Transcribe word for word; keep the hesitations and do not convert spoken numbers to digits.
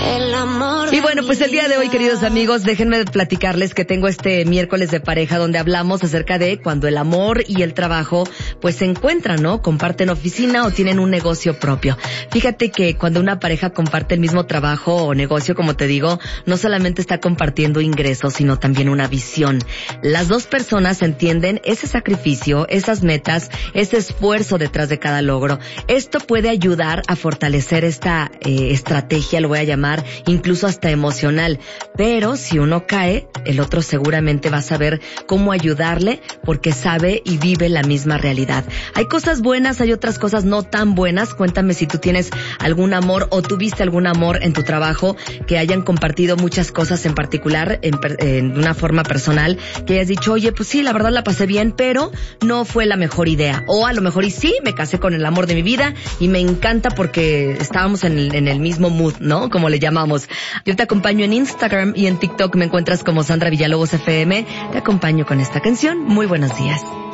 el amor. Y bueno, pues el día de hoy, queridos amigos, déjenme platicarles que tengo este miércoles de pareja donde hablamos acerca de cuando el amor y el trabajo pues se encuentran, ¿no? Comparten oficina o tienen un negocio propio. Fíjate que cuando una pareja comparte el mismo trabajo o negocio, como te digo, no solamente está compartiendo ingresos, sino también una visión. Las dos personas entienden ese sacrificio, esas metas, ese esfuerzo detrás de cada logro. Esto puede ayudar a fortalecer esta eh, estrategia, lo voy a llamar, incluso hasta emocional. Pero si uno cae, el otro seguramente va a saber cómo ayudarle porque sabe y vive la misma realidad. Hay cosas buenas, hay otras cosas no tan buenas. Cuéntame si tú tienes algún amor o tuviste algún amor en tu trabajo, que hayan compartido muchas cosas en particular, en, en una forma personal, que hayas dicho, oye, pues sí, la verdad la pasé bien, pero no fue la mejor idea. O a lo mejor y sí, me casé con el amor de mi vida y me encanta porque estábamos en el, en el mismo mood, ¿no? Como le llamamos. Yo te acompaño en Instagram y en TikTok me encuentras como Sandra Villalobos F M. Te acompaño con esta canción. Muy buenos días.